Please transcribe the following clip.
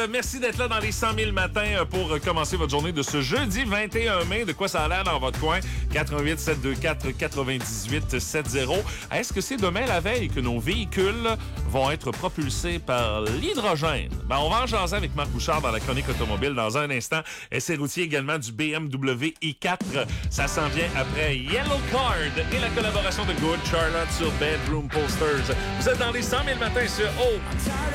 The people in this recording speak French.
Merci d'être là dans les 100 000 matins pour commencer votre journée de ce jeudi 21 mai. De quoi ça a l'air dans votre coin? 88 724 98 70. Est-ce que c'est demain la veille que nos véhicules vont être propulsés par l'hydrogène? Ben, on va en jaser avec Marc Bouchard dans la chronique automobile dans un instant. Essai routier également du BMW i4. Ça s'en vient après Yellow Card et la collaboration de Good Charlotte sur Bedroom Posters. Vous êtes dans les 100 000 matins sur O.